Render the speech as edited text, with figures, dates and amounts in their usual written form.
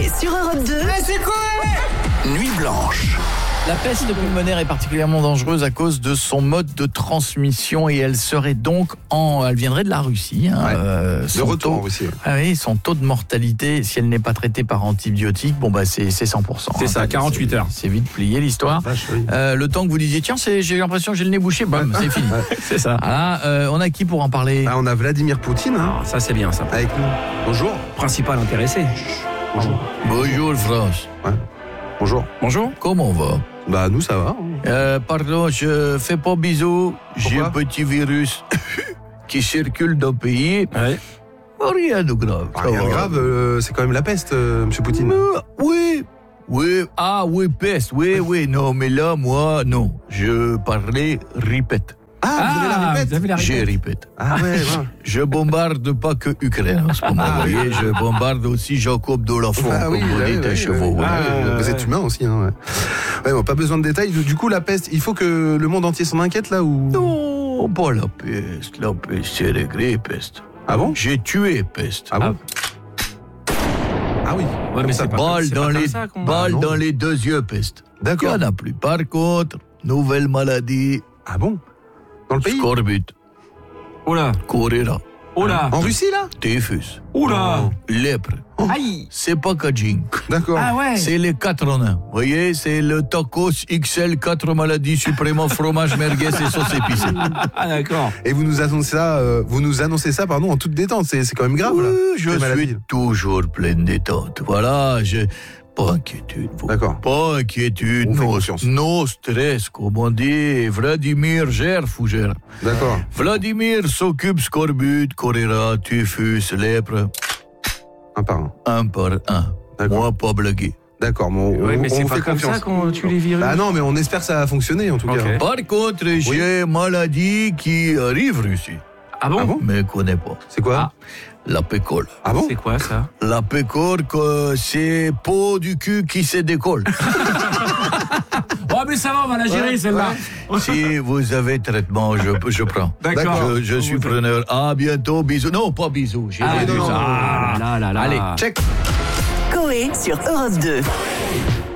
Coé sur Europe 2. C'est Coé. Nuit blanche. La peste pulmonaire est particulièrement dangereuse à cause de son mode de transmission et elle serait donc elle viendrait de la Russie. De retour en Russie. Ah oui, son taux de mortalité, si elle n'est pas traitée par antibiotiques, c'est 100%. C'est ça, 48 heures. C'est vite plié l'histoire. Oui. Le temps que vous disiez, tiens, j'ai l'impression que j'ai le nez bouché, bam, c'est fini. C'est ça. Voilà, on a qui pour en parler? On a Vladimir Poutine Ça, c'est bien, ça. avec nous. Bonjour. Principal intéressé. Bonjour. Bonjour France. Bonjour. Bonjour. Comment on va? Nous ça va. Pardon, je fais pas bisous. J'ai un Pourquoi petit virus qui circule dans le pays. Ouais. Rien de grave. Rien de grave, c'est quand même la peste, monsieur Poutine. Oui. Oui, peste. Oui. Non, mais là, moi, non. Je parlais répète. Vous avez la répète. Vous avez la J'ai répète. répète. Ouais. Je bombarde pas que Ukraine en ce moment. Vous voyez, je bombarde aussi Jacob Dolafon, comme vous dites, un chevaux. Vous êtes humain aussi. Pas besoin de détails. Du coup, la peste, il faut que le monde entier s'en inquiète là ou... Non, pas la peste. La peste, c'est réglé, peste. Ah bon? J'ai tué peste. Ah bon? Ah oui. Ouais, mais c'est pas comme- Balle c'est dans pas comme les ça qu'on- balles non. dans les deux yeux, peste. Il n'y D'accord. en a plus. Par contre, nouvelle maladie, Ah bon? Dans le pays? scorbut, Oula. choléra, Oula. En Russie là? typhus, Oula. lèpre. Aïe. C'est pas Kajing. D'accord. Ah ouais. C'est les 4 en 1. Vous voyez, c'est le tacos XL, 4 maladies supplément, fromage, merguez et sauce épicée. Ah d'accord. Et vous nous annoncez ça, en toute détente. C'est quand même grave là. Oui, je les suis maladies. toujours plein de détente. Voilà, pas inquiétude. vous. D'accord. Pas inquiétude. On fait No, confiance. no stress, comme on dit. Vladimir gère, fougère. D'accord. Vladimir s'occupe scorbut, choléra, typhus, lèpre, Un par un. un par un. D'accord. Moi, pas blaguer. D'accord. Bon, Ouais, mais c'est on pas fait comme confiance. ça qu'on tue les virus. Ah non, mais on espère que ça va fonctionner en tout cas. Ok. Par contre, j'ai une maladie qui arrive Russie, Ah bon, Ah bon? mais je connais pas. C'est quoi? La pécole. Ah bon? C'est quoi ça? La pécore, c'est peau du cul qui se décolle. Oh mais ça va, on va la gérer celle-là. Si vous avez traitement, je prends. D'accord. Je suis preneur. À bientôt, bisous. Non, pas bisous. J'ai Ah, dit non, ça. non. là. Allez, check. Coé sur Europe 2.